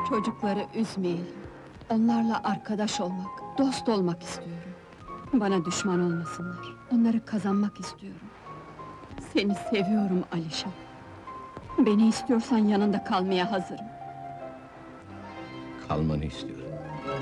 Çocukları üzmeyelim. Onlarla arkadaş olmak, dost olmak istiyorum. Bana düşman olmasınlar. Onları kazanmak istiyorum. Seni seviyorum Alişan. Beni istiyorsan yanında kalmaya hazırım. Kalmanı istiyorum.